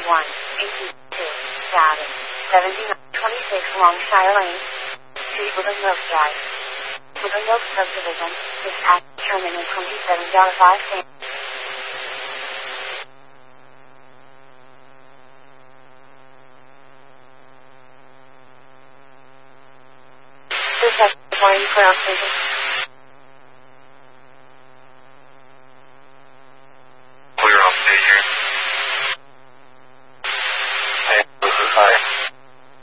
Garden, 7926 Longshire Lane, Street Woodland Mills Drive. Woodland Mills Subdivision, this act terminal $27.05. This is for inquiry.